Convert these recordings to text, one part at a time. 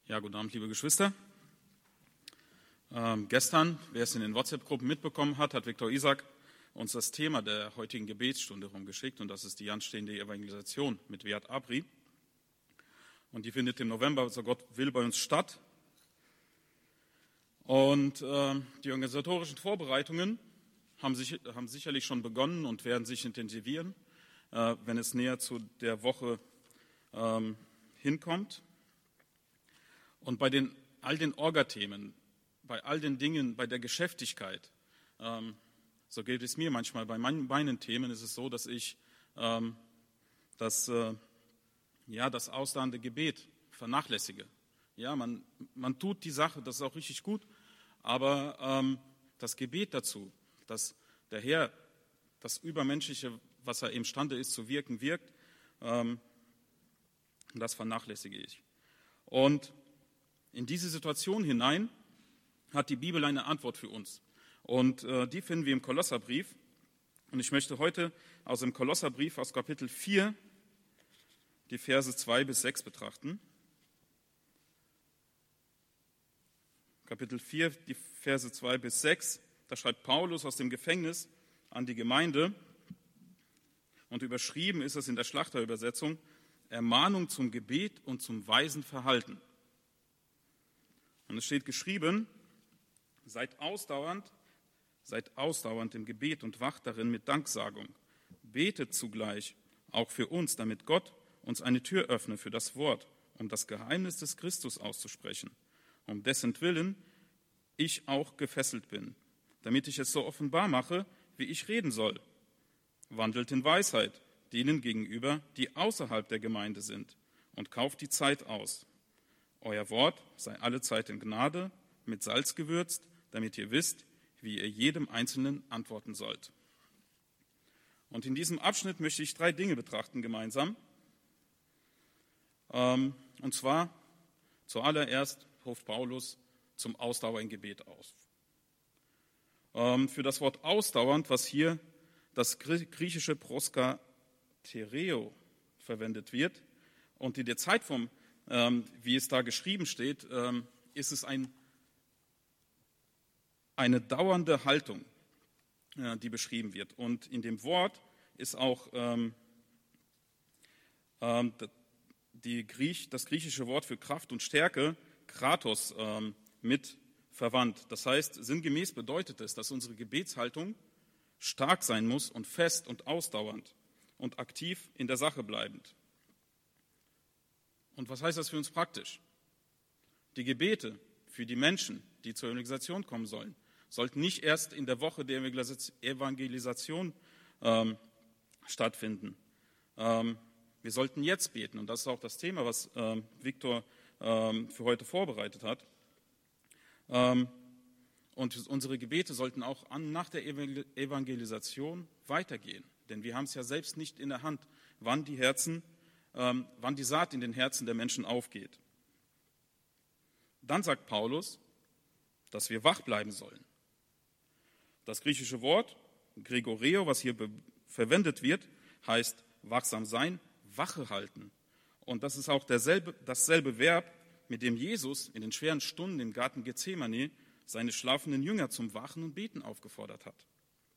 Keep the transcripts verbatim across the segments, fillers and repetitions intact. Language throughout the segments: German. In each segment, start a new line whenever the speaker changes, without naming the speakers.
Ja, guten Abend, liebe Geschwister. Ähm, gestern, wer es in den WhatsApp-Gruppen mitbekommen hat, hat Viktor Isaac uns das Thema der heutigen Gebetsstunde rumgeschickt, und das ist die anstehende Evangelisation mit Wert Abri. Und die findet im November, so Gott will, bei uns statt. Und äh, die organisatorischen Vorbereitungen haben, sich, haben sicherlich schon begonnen und werden sich intensivieren, äh, wenn es näher zu der Woche ähm, hinkommt. Und bei den, all den Orga-Themen, bei all den Dingen, bei der Geschäftigkeit, ähm, so geht es mir manchmal, bei meinen, meinen Themen ist es so, dass ich ähm, das, äh, ja, das ausdauernde Gebet vernachlässige. Ja, man, man tut die Sache, das ist auch richtig gut, aber ähm, das Gebet dazu, dass der Herr das Übermenschliche, was er imstande ist zu wirken, wirkt, ähm, das vernachlässige ich. Und in diese Situation hinein hat die Bibel eine Antwort für uns. Und äh, die finden wir im Kolosserbrief. Und ich möchte heute aus dem Kolosserbrief, aus Kapitel vier, die Verse zwei bis sechs betrachten. Kapitel vier, die Verse zwei bis sechs. Da schreibt Paulus aus dem Gefängnis an die Gemeinde. Und überschrieben ist es in der Schlachterübersetzung: Ermahnung zum Gebet und zum weisen Verhalten. Und es steht geschrieben: Seid ausdauernd, seid ausdauernd im Gebet und wacht darin mit Danksagung. Betet zugleich auch für uns, damit Gott uns eine Tür öffne für das Wort, um das Geheimnis des Christus auszusprechen, um dessen Willen ich auch gefesselt bin, damit ich es so offenbar mache, wie ich reden soll. Wandelt in Weisheit denen gegenüber, die außerhalb der Gemeinde sind, und kauft die Zeit aus. Euer Wort sei allezeit in Gnade, mit Salz gewürzt, damit ihr wisst, wie ihr jedem Einzelnen antworten sollt. Und in diesem Abschnitt möchte ich drei Dinge betrachten gemeinsam. Und zwar, zuallererst ruft Paulus zum Ausdauer im Gebet aus. Für das Wort ausdauernd, was hier das griechische proskatereo verwendet wird, und in der Zeitform, wie es da geschrieben steht, ist es ein, eine dauernde Haltung, die beschrieben wird. Und in dem Wort ist auch die Griech, das griechische Wort für Kraft und Stärke, Kratos, mit verwandt. Das heißt, sinngemäß bedeutet es, dass unsere Gebetshaltung stark sein muss und fest und ausdauernd und aktiv in der Sache bleibend. Und was heißt das für uns praktisch? Die Gebete für die Menschen, die zur Evangelisation kommen sollen, sollten nicht erst in der Woche der Evangelisation ähm, stattfinden. Ähm, wir sollten jetzt beten, und das ist auch das Thema, was ähm, Viktor ähm, für heute vorbereitet hat. Ähm, und unsere Gebete sollten auch an, nach der Evangelisation weitergehen, denn wir haben es ja selbst nicht in der Hand, wann die Herzen Ähm, wann die Saat in den Herzen der Menschen aufgeht. Dann sagt Paulus, dass wir wach bleiben sollen. Das griechische Wort, Gregoreo, was hier be- verwendet wird, heißt wachsam sein, Wache halten. Und das ist auch derselbe, dasselbe Verb, mit dem Jesus in den schweren Stunden im Garten Gethsemane seine schlafenden Jünger zum Wachen und Beten aufgefordert hat.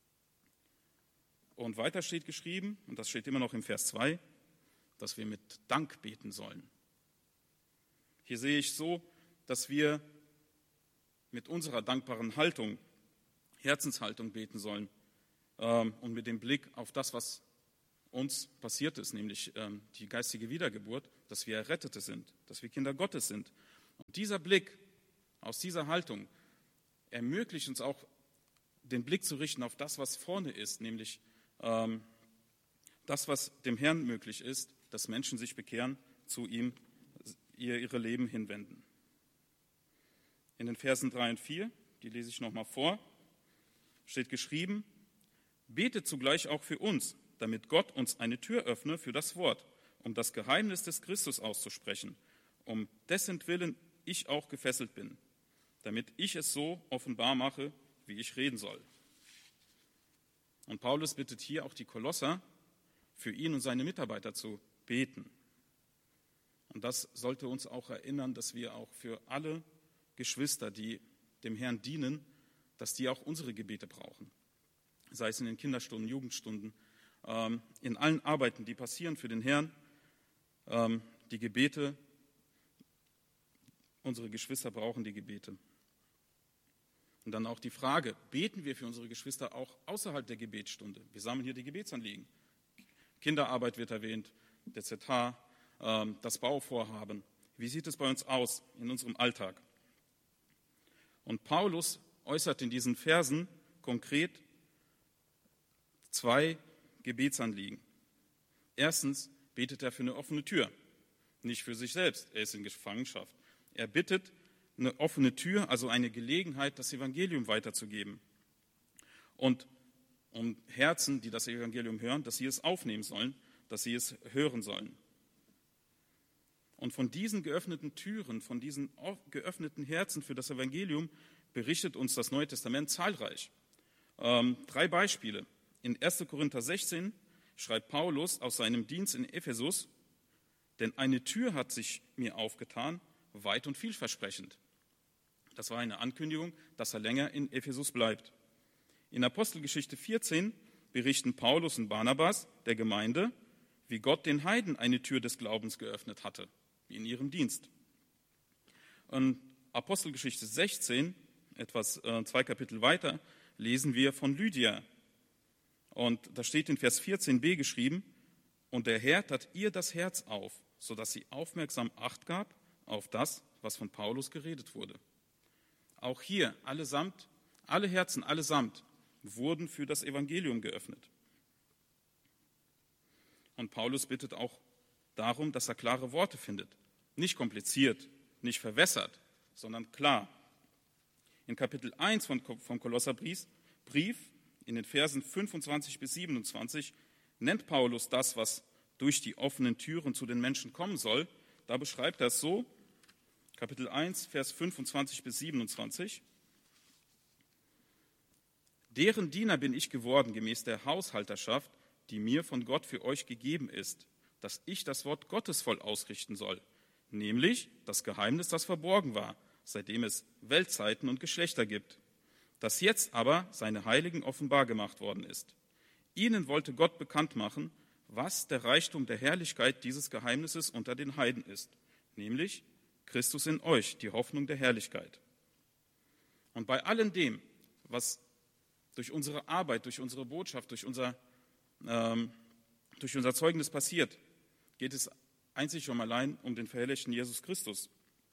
Und weiter steht geschrieben, und das steht immer noch im Vers zwei, dass wir mit Dank beten sollen. Hier sehe ich so, dass wir mit unserer dankbaren Haltung, Herzenshaltung beten sollen ähm, und mit dem Blick auf das, was uns passiert ist, nämlich ähm, die geistige Wiedergeburt, dass wir Errettete sind, dass wir Kinder Gottes sind. Und dieser Blick, aus dieser Haltung, ermöglicht uns auch, den Blick zu richten auf das, was vorne ist, nämlich ähm, das, was dem Herrn möglich ist, dass Menschen sich bekehren, zu ihm ihr ihre Leben hinwenden. In den Versen drei und vier, die lese ich nochmal vor, steht geschrieben: Betet zugleich auch für uns, damit Gott uns eine Tür öffne für das Wort, um das Geheimnis des Christus auszusprechen, um dessen Willen ich auch gefesselt bin, damit ich es so offenbar mache, wie ich reden soll. Und Paulus bittet hier auch die Kolosser, für ihn und seine Mitarbeiter zu beten. Und das sollte uns auch erinnern, dass wir auch für alle Geschwister, die dem Herrn dienen, dass die auch unsere Gebete brauchen. Sei es in den Kinderstunden, Jugendstunden, ähm, in allen Arbeiten, die passieren für den Herrn, ähm, die Gebete, unsere Geschwister brauchen die Gebete. Und dann auch die Frage, beten wir für unsere Geschwister auch außerhalb der Gebetsstunde? Wir sammeln hier die Gebetsanliegen. Kinderarbeit wird erwähnt, der Z H, ähm, das Bauvorhaben. Wie sieht es bei uns aus in unserem Alltag? Und Paulus äußert in diesen Versen konkret zwei Gebetsanliegen. Erstens betet er für eine offene Tür, nicht für sich selbst, er ist in Gefangenschaft. Er bittet eine offene Tür, also eine Gelegenheit, das Evangelium weiterzugeben. Und um Herzen, die das Evangelium hören, dass sie es aufnehmen sollen, dass sie es hören sollen. Und von diesen geöffneten Türen, von diesen geöffneten Herzen für das Evangelium berichtet uns das Neue Testament zahlreich. Ähm, drei Beispiele. In erster Korinther sechzehn schreibt Paulus aus seinem Dienst in Ephesus, denn eine Tür hat sich mir aufgetan, weit und vielversprechend. Das war eine Ankündigung, dass er länger in Ephesus bleibt. In Apostelgeschichte vierzehn berichten Paulus und Barnabas der Gemeinde, wie Gott den Heiden eine Tür des Glaubens geöffnet hatte, wie in ihrem Dienst. Und Apostelgeschichte sechzehn, etwas äh, zwei Kapitel weiter, lesen wir von Lydia. Und da steht in Vers vierzehn b geschrieben, und der Herr tat ihr das Herz auf, sodass sie aufmerksam Acht gab auf das, was von Paulus geredet wurde. Auch hier allesamt, alle Herzen allesamt wurden für das Evangelium geöffnet. Und Paulus bittet auch darum, dass er klare Worte findet. Nicht kompliziert, nicht verwässert, sondern klar. In Kapitel eins vom Kolosserbrief, in den Versen fünfundzwanzig bis siebenundzwanzig, nennt Paulus das, was durch die offenen Türen zu den Menschen kommen soll. Da beschreibt er es so, Kapitel eins, Vers fünfundzwanzig bis siebenundzwanzig. Deren Diener bin ich geworden, gemäß der Haushalterschaft, die mir von Gott für euch gegeben ist, dass ich das Wort Gottes voll ausrichten soll, nämlich das Geheimnis, das verborgen war, seitdem es Weltzeiten und Geschlechter gibt, das jetzt aber seine Heiligen offenbar gemacht worden ist. Ihnen wollte Gott bekannt machen, was der Reichtum der Herrlichkeit dieses Geheimnisses unter den Heiden ist, nämlich Christus in euch, die Hoffnung der Herrlichkeit. Und bei allem dem, was durch unsere Arbeit, durch unsere Botschaft, durch unser, ähm, durch unser Zeugnis passiert, geht es einzig und allein um den verherrlichten Jesus Christus.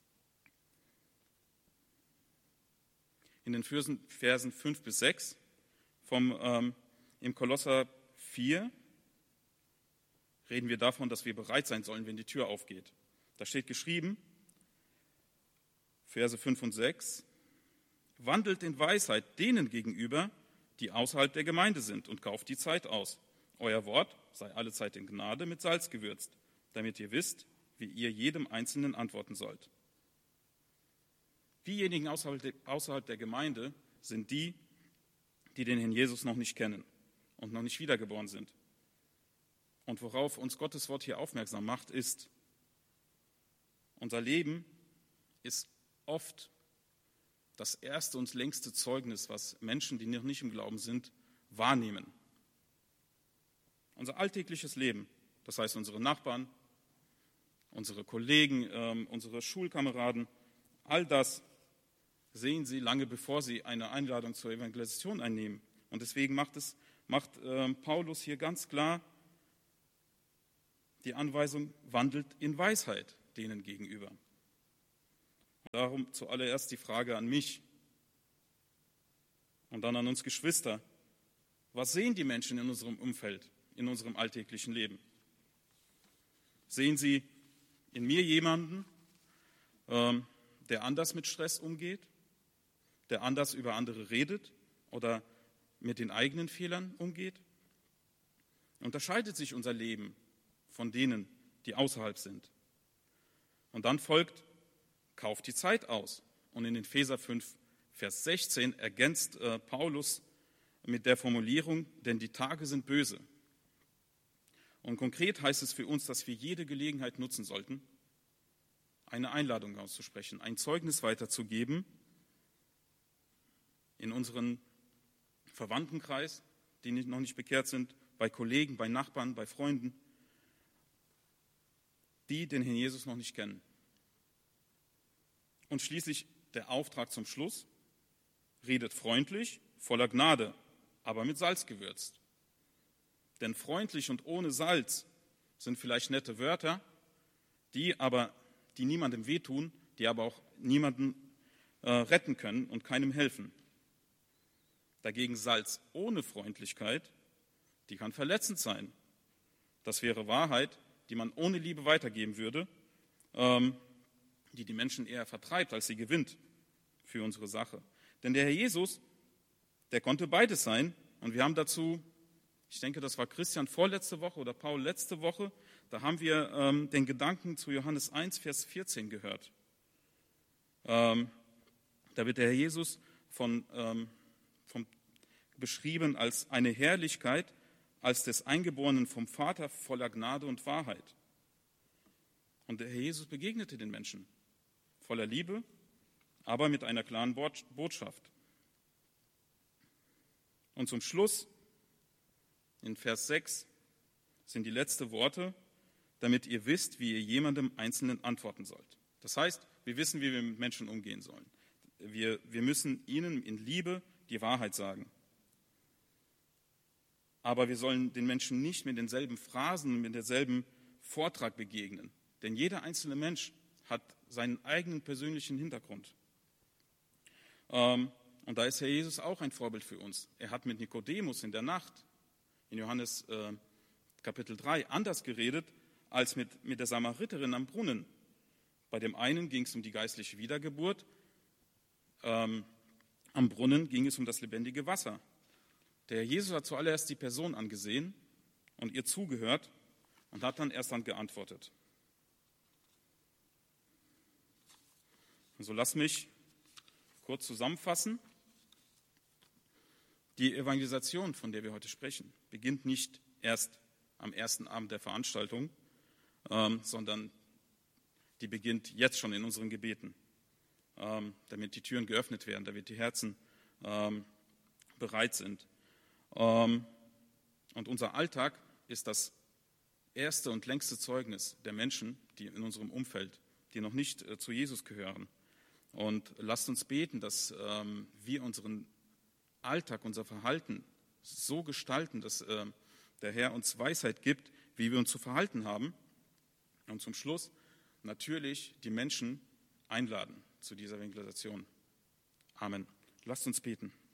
In den Versen, Versen fünf bis sechs vom, ähm, im Kolosser vier reden wir davon, dass wir bereit sein sollen, wenn die Tür aufgeht. Da steht geschrieben, Verse fünf und sechs, wandelt in Weisheit denen gegenüber, die außerhalb der Gemeinde sind, und kauft die Zeit aus. Euer Wort sei allezeit in Gnade mit Salz gewürzt, damit ihr wisst, wie ihr jedem Einzelnen antworten sollt. Diejenigen außerhalb der Gemeinde sind die, die den Herrn Jesus noch nicht kennen und noch nicht wiedergeboren sind. Und worauf uns Gottes Wort hier aufmerksam macht, ist, unser Leben ist oft das erste und längste Zeugnis, was Menschen, die noch nicht im Glauben sind, wahrnehmen. Unser alltägliches Leben, das heißt unsere Nachbarn, unsere Kollegen, äh, unsere Schulkameraden, all das sehen sie lange bevor sie eine Einladung zur Evangelisation einnehmen. Und deswegen macht, es, macht äh, Paulus hier ganz klar die Anweisung, wandelt in Weisheit denen gegenüber. Und darum zuallererst die Frage an mich und dann an uns Geschwister. Was sehen die Menschen in unserem Umfeld, in unserem alltäglichen Leben? Sehen sie in mir jemanden, ähm, der anders mit Stress umgeht, der anders über andere redet oder mit den eigenen Fehlern umgeht? Unterscheidet sich unser Leben von denen, die außerhalb sind? Und dann folgt, kauft die Zeit aus. Und in Epheser fünf, Vers sechzehn ergänzt äh, Paulus mit der Formulierung, denn die Tage sind böse. Und konkret heißt es für uns, dass wir jede Gelegenheit nutzen sollten, eine Einladung auszusprechen, ein Zeugnis weiterzugeben in unseren Verwandtenkreis, die noch nicht bekehrt sind, bei Kollegen, bei Nachbarn, bei Freunden, die den Herrn Jesus noch nicht kennen. Und schließlich der Auftrag zum Schluss: Redet freundlich, voller Gnade, aber mit Salz gewürzt. Denn freundlich und ohne Salz sind vielleicht nette Wörter, die aber die niemandem wehtun, die aber auch niemanden äh, retten können und keinem helfen. Dagegen Salz ohne Freundlichkeit, die kann verletzend sein. Das wäre Wahrheit, die man ohne Liebe weitergeben würde, ähm, die die Menschen eher vertreibt, als sie gewinnt für unsere Sache. Denn der Herr Jesus, der konnte beides sein. Und wir haben dazu, ich denke, das war Christian vorletzte Woche oder Paul letzte Woche, da haben wir ähm, den Gedanken zu Johannes eins, Vers vierzehn gehört. Ähm, da wird der Herr Jesus von, ähm, vom, beschrieben als eine Herrlichkeit, als des Eingeborenen vom Vater voller Gnade und Wahrheit. Und der Herr Jesus begegnete den Menschen voller Liebe, aber mit einer klaren Botschaft. Und zum Schluss, in Vers sechs, sind die letzten Worte: damit ihr wisst, wie ihr jemandem Einzelnen antworten sollt. Das heißt, wir wissen, wie wir mit Menschen umgehen sollen. Wir, wir müssen ihnen in Liebe die Wahrheit sagen. Aber wir sollen den Menschen nicht mit denselben Phrasen, mit demselben Vortrag begegnen. Denn jeder einzelne Mensch hat seinen eigenen persönlichen Hintergrund. Ähm, und da ist Herr Jesus auch ein Vorbild für uns. Er hat mit Nikodemus in der Nacht, in Johannes äh, Kapitel drei, anders geredet als mit, mit der Samariterin am Brunnen. Bei dem einen ging es um die geistliche Wiedergeburt, ähm, am Brunnen ging es um das lebendige Wasser. Der Herr Jesus hat zuallererst die Person angesehen und ihr zugehört und hat dann erst dann geantwortet. Also lass mich kurz zusammenfassen. Die Evangelisation, von der wir heute sprechen, beginnt nicht erst am ersten Abend der Veranstaltung, ähm, sondern die beginnt jetzt schon in unseren Gebeten, ähm, damit die Türen geöffnet werden, damit die Herzen ähm, bereit sind. Ähm, und unser Alltag ist das erste und längste Zeugnis der Menschen, die in unserem Umfeld, die noch nicht äh, zu Jesus gehören. Und lasst uns beten, dass ähm, wir unseren Alltag, unser Verhalten so gestalten, dass äh, der Herr uns Weisheit gibt, wie wir uns zu verhalten haben. Und zum Schluss natürlich die Menschen einladen zu dieser Evangelisation. Amen. Lasst uns beten.